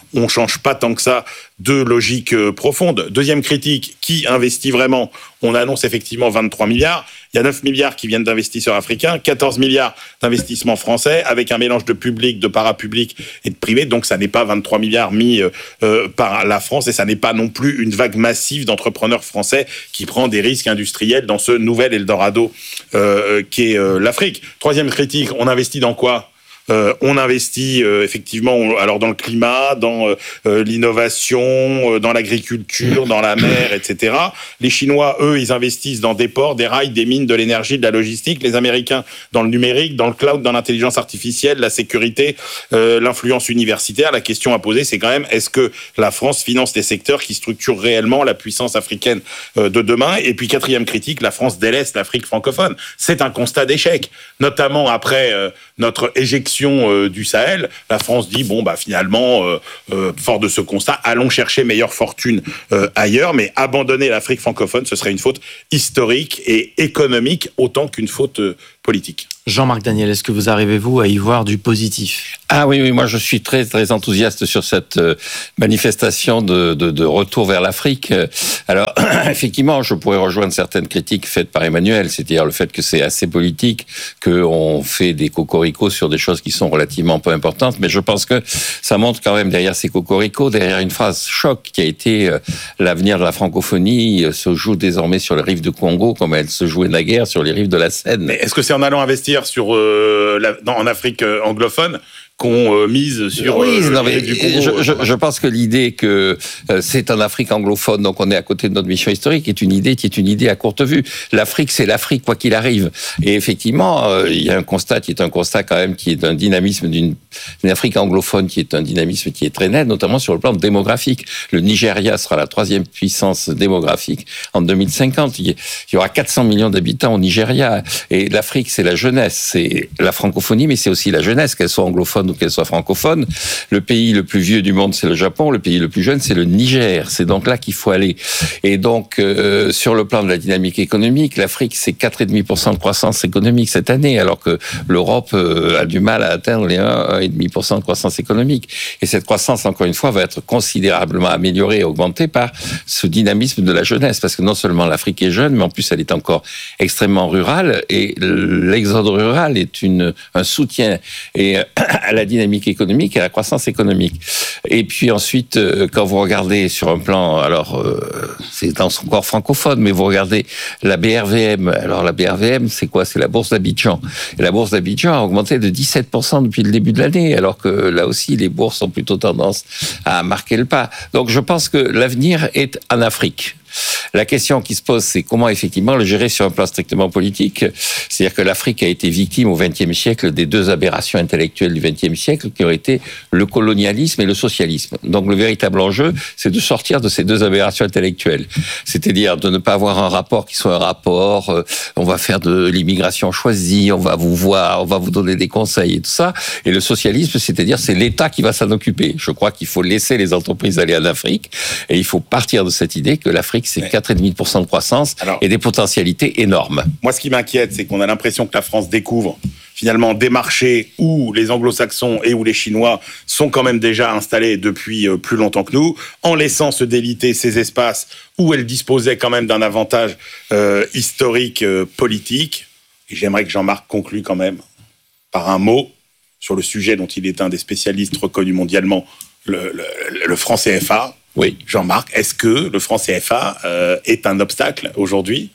on change pas tant que ça de logique euh, profonde. Deuxième critique, qui investit vraiment? On annonce effectivement vingt-trois milliards. Il y a neuf milliards qui viennent d'investisseurs africains, quatorze milliards d'investissements français, avec un mélange de public, de parapublic et de privé. Donc ça n'est pas vingt-trois milliards mis euh, par la France, et ça n'est pas non plus une vague massive d'entrepreneurs français qui prend des risques industriels dans ce nouvel Eldorado euh, qu'est euh, l'Afrique. Troisième critique, on investit dans quoi? Euh, on investit euh, effectivement alors dans le climat, dans euh, l'innovation, euh, dans l'agriculture, dans la mer, et cetera. Les Chinois, eux, ils investissent dans des ports, des rails, des mines, de l'énergie, de la logistique. Les Américains dans le numérique, dans le cloud, dans l'intelligence artificielle, la sécurité, euh, l'influence universitaire. La question à poser, c'est quand même, est-ce que la France finance des secteurs qui structurent réellement la puissance africaine euh, de demain? Et puis quatrième critique, la France délaisse l'Afrique francophone. C'est un constat d'échec, notamment après euh, notre éjection du Sahel. La France dit, bon, bah, finalement, euh, euh, fort de ce constat, allons chercher meilleure fortune euh, ailleurs, mais abandonner l'Afrique francophone, ce serait une faute historique et économique autant qu'une faute euh, politique. Jean-Marc Daniel, est-ce que vous arrivez-vous à y voir du positif? Ah oui, oui, moi je suis très très enthousiaste sur cette euh, manifestation de, de, de retour vers l'Afrique. Alors effectivement, je pourrais rejoindre certaines critiques faites par Emmanuel, c'est-à-dire le fait que c'est assez politique, qu'on fait des cocoricots sur des choses qui sont relativement peu importantes, mais je pense que ça montre quand même derrière ces cocoricots, derrière une phrase choc qui a été euh, l'avenir de la francophonie euh, se joue désormais sur les rives du Congo comme elle se jouait naguère sur les rives de la Seine. Mais est-ce que c'est en allant investir sur euh, la, dans, en Afrique euh, anglophone qu'on euh, mise sur oui, euh, non, mais du Congo. Je, je, je pense que l'idée que euh, c'est en Afrique anglophone, donc on est à côté de notre mission historique, est une idée qui est une idée à courte vue. L'Afrique, c'est l'Afrique, quoi qu'il arrive. Et effectivement, euh, il y a un constat qui est un constat quand même qui est d'un dynamisme d'une une Afrique anglophone qui est un dynamisme qui est très net, notamment sur le plan démographique. Le Nigeria sera la troisième puissance démographique en deux mille cinquante. Il y aura quatre cents millions d'habitants au Nigeria. Et l'Afrique, c'est la jeunesse, c'est la francophonie, mais c'est aussi la jeunesse, qu'elle soit anglophone ou qu'elle soit francophone. Le pays le plus vieux du monde, c'est le Japon. Le pays le plus jeune, c'est le Niger. C'est donc là qu'il faut aller. Et donc, euh, sur le plan de la dynamique économique, l'Afrique, c'est quatre virgule cinq pour cent de croissance économique cette année, alors que l'Europe euh, a du mal à atteindre les un virgule cinq pour cent de croissance économique. Et cette croissance, encore une fois, va être considérablement améliorée et augmentée par ce dynamisme de la jeunesse. Parce que non seulement l'Afrique est jeune, mais en plus, elle est encore extrêmement rurale. Et l'exode rural est une, un soutien et, à la dynamique économique et à la croissance économique. Et puis ensuite, quand vous regardez sur un plan, alors euh, c'est dans son corps francophone, mais vous regardez la B R V M. Alors la B R V M, c'est quoi? C'est la bourse d'Abidjan. Et la bourse d'Abidjan a augmenté de dix-sept pour cent depuis le début de l'année, alors que là aussi, les bourses ont plutôt tendance à marquer le pas. Donc je pense que l'avenir est en Afrique. La question qui se pose, c'est comment effectivement le gérer sur un plan strictement politique. C'est-à-dire que l'Afrique a été victime au vingtième siècle des deux aberrations intellectuelles du vingtième siècle qui ont été le colonialisme et le socialisme. Donc le véritable enjeu, c'est de sortir de ces deux aberrations intellectuelles. C'est-à-dire de ne pas avoir un rapport qui soit un rapport, euh, on va faire de l'immigration choisie, on va vous voir, on va vous donner des conseils et tout ça. Et le socialisme, c'est-à-dire c'est l'État qui va s'en occuper. Je crois qu'il faut laisser les entreprises aller en Afrique et il faut partir de cette idée que l'Afrique, c'est quatre virgule cinq pour cent de croissance Alors, et des potentialités énormes. Moi, ce qui m'inquiète, c'est qu'on a l'impression que la France découvre finalement des marchés où les anglo-saxons et où les Chinois sont quand même déjà installés depuis plus longtemps que nous, en laissant se déliter ces espaces où elle disposait quand même d'un avantage euh, historique, euh, politique. Et j'aimerais que Jean-Marc conclue quand même par un mot sur le sujet dont il est un des spécialistes reconnus mondialement, le, le, le franc C F A. Oui. Jean-Marc, est-ce que le franc C F A euh, est un obstacle aujourd'hui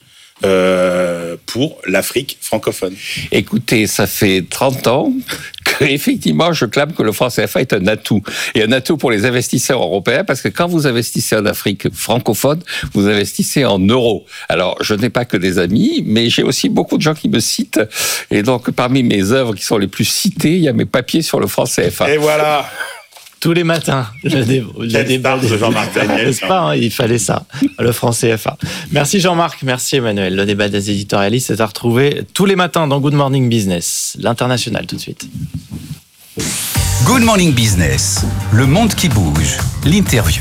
euh, pour l'Afrique francophone? Écoutez, ça fait trente ans que, effectivement, je clame que le franc C F A est un atout. Et un atout pour les investisseurs européens, parce que quand vous investissez en Afrique francophone, vous investissez en euros. Alors, je n'ai pas que des amis, mais j'ai aussi beaucoup de gens qui me citent. Et donc, parmi mes œuvres qui sont les plus citées, il y a mes papiers sur le franc C F A. Et voilà. Tous les matins, le débat, le débat de Jean-Marc Daniel, n'est-ce pas, hein, il fallait ça, le franc C F A. Merci Jean-Marc, merci Emmanuel. Le débat des éditorialistes est à retrouver tous les matins dans Good Morning Business, l'international tout de suite. Good Morning Business, le monde qui bouge, l'interview.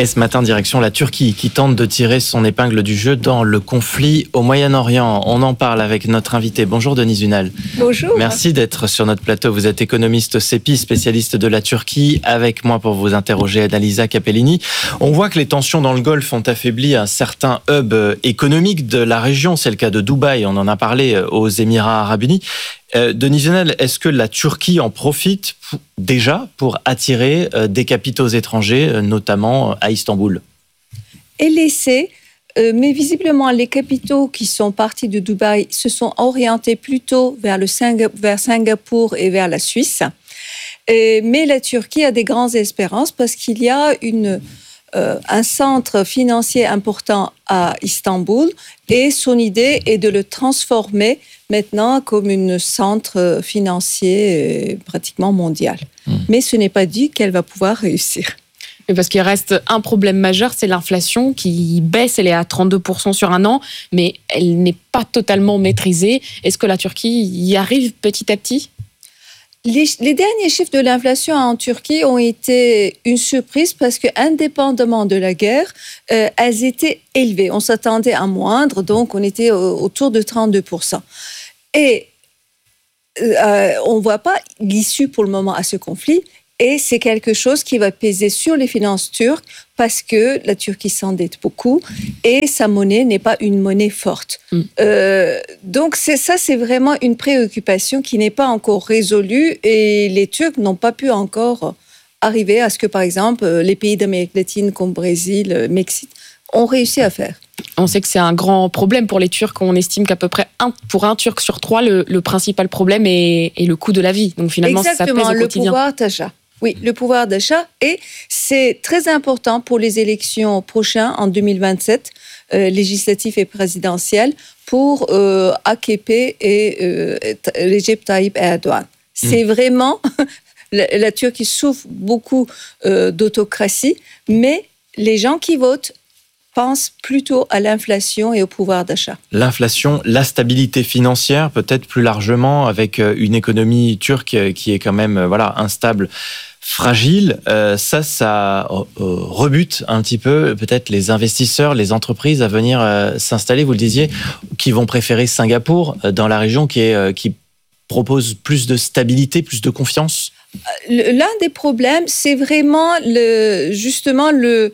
Et ce matin, direction la Turquie, qui tente de tirer son épingle du jeu dans le conflit au Moyen-Orient. On en parle avec notre invité. Bonjour Denise Zunal. Bonjour. Merci d'être sur notre plateau. Vous êtes économiste au CEPI, spécialiste de la Turquie. Avec moi pour vous interroger, Annalisa Capellini. On voit que les tensions dans le Golfe ont affaibli un certain hub économique de la région. C'est le cas de Dubaï, on en a parlé, aux Émirats Arabes Unis. Euh, Denise Zunal, est-ce que la Turquie en profite pour, déjà pour attirer euh, des capitaux étrangers, euh, notamment à Istanbul? Elle essaie, euh, mais visiblement les capitaux qui sont partis de Dubaï se sont orientés plutôt vers, le Singa- vers Singapour et vers la Suisse. Et, mais la Turquie a des grandes espérances parce qu'il y a une... Euh, un centre financier important à Istanbul et son idée est de le transformer maintenant comme un centre financier pratiquement mondial. Mmh. Mais ce n'est pas dit qu'elle va pouvoir réussir. Mais parce qu'il reste un problème majeur, c'est l'inflation qui baisse, elle est à trente-deux pour cent sur un an, mais elle n'est pas totalement maîtrisée. Est-ce que la Turquie y arrive petit à petit ? Les, les derniers chiffres de l'inflation en Turquie ont été une surprise parce que, indépendamment de la guerre, euh, elles étaient élevées. On s'attendait à moindre, donc on était au, autour de trente-deux pour cent. Et euh, on ne voit pas l'issue pour le moment à ce conflit. Et c'est quelque chose qui va peser sur les finances turques parce que la Turquie s'endette beaucoup et sa monnaie n'est pas une monnaie forte. Mm. Euh, donc c'est, ça, c'est vraiment une préoccupation qui n'est pas encore résolue et les Turcs n'ont pas pu encore arriver à ce que, par exemple, les pays d'Amérique latine comme Brésil, Mexique, ont réussi à faire. On sait que c'est un grand problème pour les Turcs. On estime qu'à peu près un, pour un Turc sur trois, le, le principal problème est, est le coût de la vie. Donc finalement, exactement, ça pèse au quotidien. Le pouvoir d'achat. Oui, le pouvoir d'achat. Et c'est très important pour les élections prochaines en deux mille vingt-sept, euh, législatives et présidentielles, pour euh, A K P et euh, Recep Tayyip Erdogan. C'est mmh. vraiment... la, la Turquie souffre beaucoup euh, d'autocratie, mais les gens qui votent pensent plutôt à l'inflation et au pouvoir d'achat. L'inflation, la stabilité financière, peut-être plus largement, avec une économie turque qui est quand même voilà, instable, fragile. Euh, ça, ça euh, rebute un petit peu peut-être les investisseurs, les entreprises à venir euh, s'installer, vous le disiez, qui vont préférer Singapour euh, dans la région qui, est, euh, qui propose plus de stabilité, plus de confiance. L'un des problèmes, c'est vraiment le, justement le...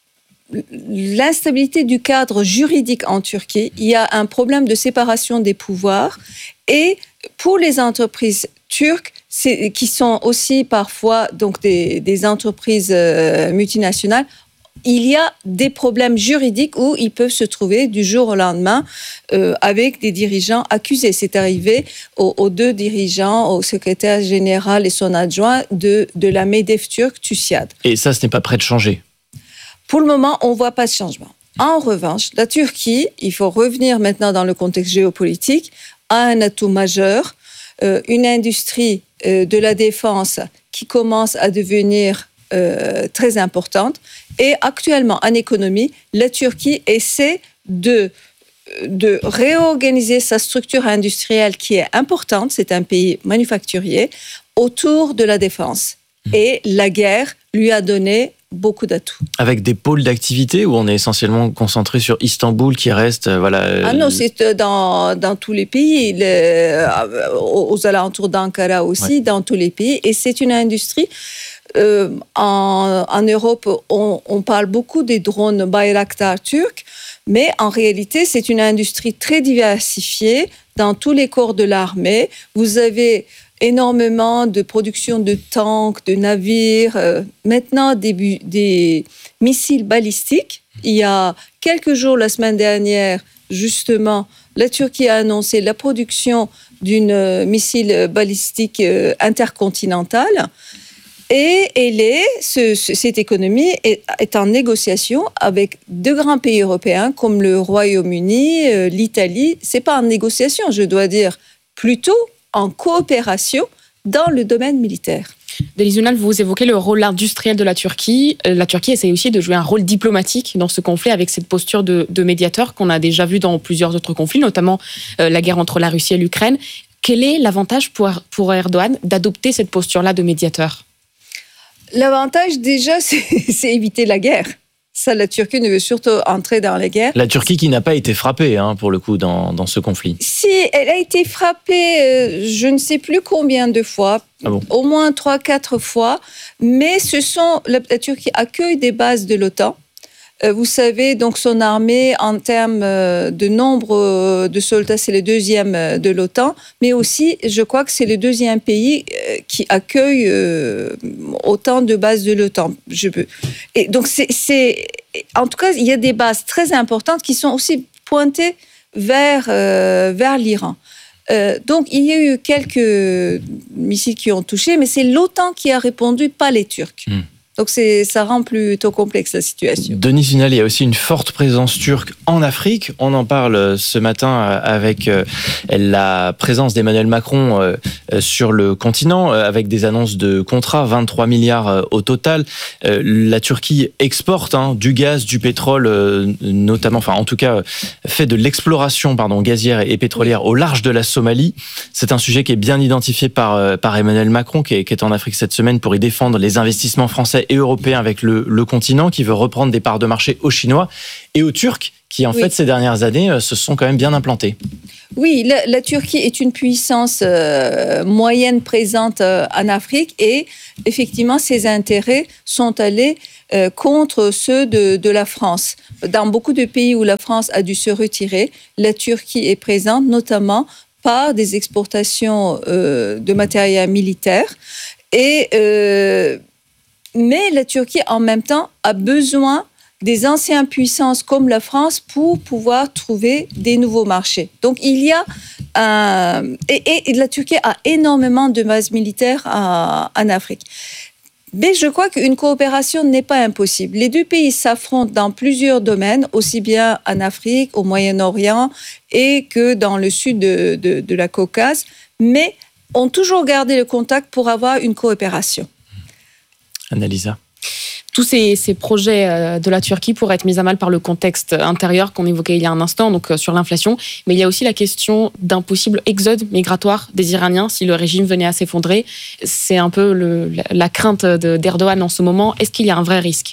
l'instabilité du cadre juridique en Turquie. Il y a un problème de séparation des pouvoirs et pour les entreprises turques, c'est, qui sont aussi parfois donc des, des entreprises euh, multinationales, il y a des problèmes juridiques où ils peuvent se trouver du jour au lendemain euh, avec des dirigeants accusés. C'est arrivé aux, aux deux dirigeants, au secrétaire général et son adjoint de, de la MEDEF turque, TÜSİAD. Et ça, ce n'est pas prêt de changer? Pour le moment, on ne voit pas de changement. En revanche, la Turquie, il faut revenir maintenant dans le contexte géopolitique, a un atout majeur, euh, une industrie euh, de la défense qui commence à devenir euh, très importante. Et actuellement, en économie, la Turquie essaie de, de réorganiser sa structure industrielle qui est importante, c'est un pays manufacturier, autour de la défense. Mmh. Et la guerre lui a donné beaucoup d'atouts. Avec des pôles d'activité où on est essentiellement concentré sur Istanbul qui reste... Voilà, ah non, c'est dans, dans tous les pays, le, aux alentours d'Ankara aussi, ouais. Dans tous les pays. Et c'est une industrie... Euh, en, en Europe, on, on parle beaucoup des drones Bayraktar turcs, mais en réalité, c'est une industrie très diversifiée dans tous les corps de l'armée. Vous avez énormément de production de tanks, de navires, euh, maintenant des, des missiles balistiques. Il y a quelques jours, la semaine dernière, justement, la Turquie a annoncé la production d'une euh, missile balistique euh, intercontinentale. Et elle est, ce, cette économie est, est en négociation avec deux grands pays européens comme le Royaume-Uni, euh, l'Italie. C'est pas en négociation, je dois dire, plutôt en coopération dans le domaine militaire. Denise Zunal, vous évoquez le rôle industriel de la Turquie. La Turquie essaie aussi de jouer un rôle diplomatique dans ce conflit avec cette posture de, de médiateur qu'on a déjà vu dans plusieurs autres conflits, notamment euh, la guerre entre la Russie et l'Ukraine. Quel est l'avantage pour, pour Erdogan d'adopter cette posture-là de médiateur ? L'avantage, déjà, c'est, c'est éviter la guerre. Ça, la Turquie ne veut surtout entrer dans la guerre. La Turquie qui n'a pas été frappée, hein, pour le coup, dans, dans ce conflit. Si, elle a été frappée, euh, je ne sais plus combien de fois, ah bon. au moins trois, quatre fois, mais ce sont, la, la Turquie accueille des bases de l'OTAN. Euh, vous savez, donc son armée, en termes euh, de nombre euh, de soldats, c'est le deuxième euh, de l'OTAN, mais aussi, je crois que c'est le deuxième pays euh, qui accueille euh, autant de bases de l'OTAN. Je peux. Et donc, c'est, c'est, en tout cas, il y a des bases très importantes qui sont aussi pointées vers, euh, vers l'Iran. Euh, donc, il y a eu quelques missiles qui ont touché, mais c'est l'OTAN qui a répondu, pas les Turcs. Mmh. Donc c'est, ça rend plutôt complexe la situation. Denis Zunal, il y a aussi une forte présence turque en Afrique. On en parle ce matin avec la présence d'Emmanuel Macron sur le continent, avec des annonces de contrats, vingt-trois milliards au total. La Turquie exporte hein, du gaz, du pétrole, notamment, enfin en tout cas, fait de l'exploration pardon, gazière et pétrolière au large de la Somalie. C'est un sujet qui est bien identifié par, par Emmanuel Macron, qui est, qui est en Afrique cette semaine pour y défendre les investissements français et européen avec le, le continent, qui veut reprendre des parts de marché aux Chinois et aux Turcs, qui en oui. fait ces dernières années se sont quand même bien implantés. Oui, la, la Turquie est une puissance euh, moyenne présente euh, en Afrique et effectivement ses intérêts sont allés euh, contre ceux de, de la France. Dans beaucoup de pays où la France a dû se retirer, la Turquie est présente notamment par des exportations euh, de matériel militaire et euh, mais la Turquie, en même temps, a besoin des anciennes puissances comme la France pour pouvoir trouver des nouveaux marchés. Donc, il y a... Un... Et, et la Turquie a énormément de bases militaires en, en Afrique. Mais je crois qu'une coopération n'est pas impossible. Les deux pays s'affrontent dans plusieurs domaines, aussi bien en Afrique, au Moyen-Orient et que dans le sud de, de, de la Caucase, mais ont toujours gardé le contact pour avoir une coopération. Annalisa. Tous ces, ces projets de la Turquie pourraient être mis à mal par le contexte intérieur qu'on évoquait il y a un instant, donc sur l'inflation. Mais il y a aussi la question d'un possible exode migratoire des Iraniens si le régime venait à s'effondrer. C'est un peu le, la crainte de, d'Erdogan en ce moment. Est-ce qu'il y a un vrai risque ?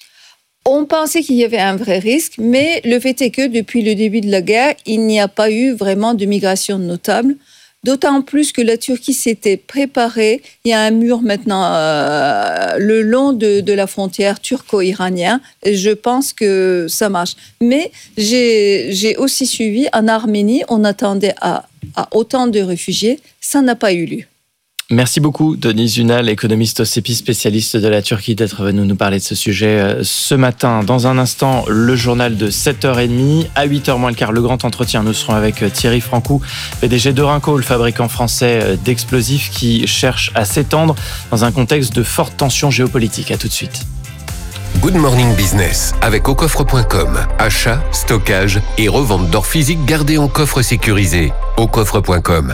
On pensait qu'il y avait un vrai risque, mais le fait est que depuis le début de la guerre, il n'y a pas eu vraiment de migration notable. D'autant plus que la Turquie s'était préparée. Il y a un mur maintenant euh, le long de, de la frontière turco-iranienne. Et je pense que ça marche. Mais j'ai, j'ai aussi suivi en Arménie, on attendait à, à autant de réfugiés. Ça n'a pas eu lieu. Merci beaucoup, Denis Zunal, économiste au CEPI, spécialiste de la Turquie, d'être venu nous parler de ce sujet ce matin. Dans un instant, le journal de sept heures trente. À huit heures moins le quart, le grand entretien. Nous serons avec Thierry Francou, P D G d'Orinco, le fabricant français d'explosifs qui cherche à s'étendre dans un contexte de forte tension géopolitique. À tout de suite. Good Morning Business avec au coffre point com. Achat, stockage et revente d'or physique gardé en coffre sécurisé. au coffre point com.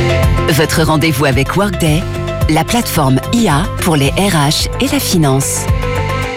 Votre rendez-vous avec Workday, la plateforme I A pour les R H et la finance.